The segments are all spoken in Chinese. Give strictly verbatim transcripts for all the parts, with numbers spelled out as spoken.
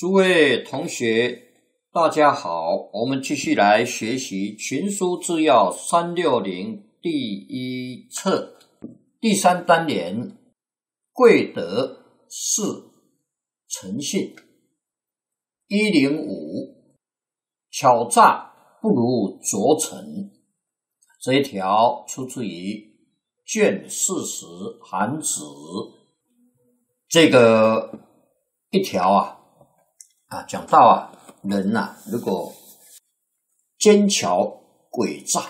诸位同学，大家好，我们继续来学习群书治要三六零第一册第三单元，贵德是诚信。一零五，巧诈不如拙诚。这一条出自于卷四十韩子。这个一条啊啊讲到啊人啊如果奸巧诡诈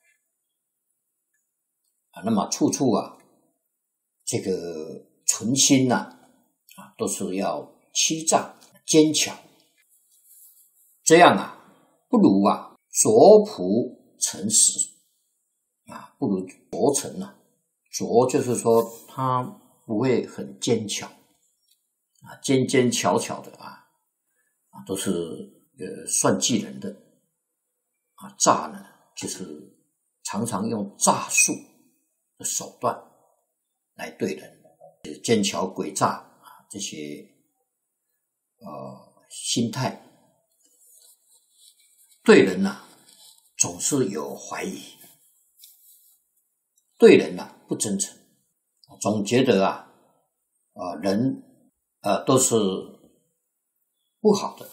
啊，那么处处啊这个存心呐 啊, 啊都是要欺诈奸巧，这样啊不如啊拙朴诚实啊，不如拙诚啊，拙就是说他不会很奸巧啊，尖尖巧巧的啊，啊都是呃算计人的啊，诈呢就是常常用诈术的手段来对人，奸巧诡诈啊这些呃心态，对人呐、啊、总是有怀疑，对人呐、啊、不真诚，总觉得啊啊、呃、人呃都是不好的。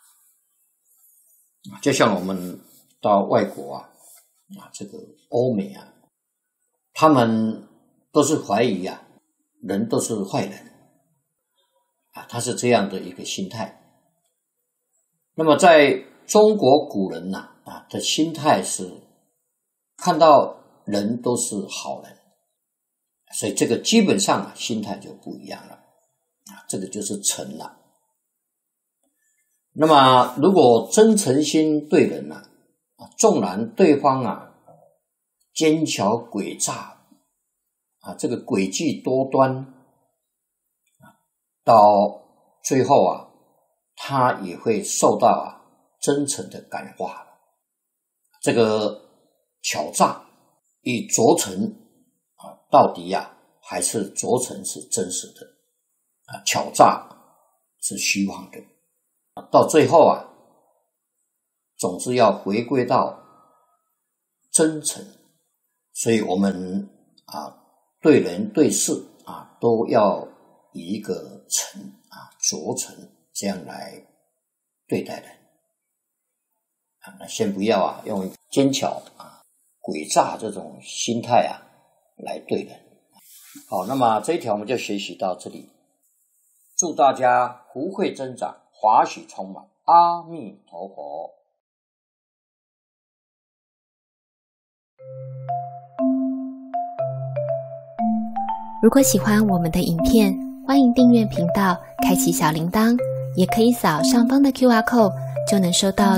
就像我们到外国啊啊这个欧美啊，他们都是怀疑啊人都是坏人啊，他是这样的一个心态。那么在中国古人呐 啊, 啊的心态是看到人都是好人，所以这个基本上啊心态就不一样了啊，这个就是诚了。那么如果真诚心对人啊，纵然对方啊奸巧诡诈啊，这个诡计多端，到最后啊他也会受到啊真诚的感化。这个巧诈与拙诚啊，到底啊还是拙诚是真实的啊，巧诈是虚妄的。到最后啊总是要回归到真诚，所以我们啊对人对事啊都要以一个诚啊拙诚这样来对待人啊，那先不要啊用奸巧啊诡诈这种心态啊来对人。好，那么这一条我们就学习到这里，祝大家福慧增长，华喜充满，阿弥陀佛。 如果喜欢我们的影片，欢迎订阅频道，开启小铃铛，也可以扫上方的 Q R code， 就能收到